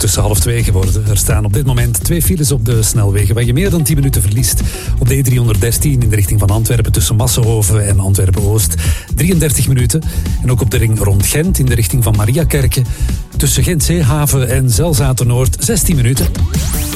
ondertussen 1:30 geworden. Er staan op dit moment 2 files op de snelwegen waar je meer dan 10 minuten verliest. Op de E313 in de richting van Antwerpen tussen Massenhoven en Antwerpen-Oost 33 minuten. En ook op de ring rond Gent in de richting van Mariakerke tussen Gent-Zeehaven en Zelzaten-Noord 16 minuten.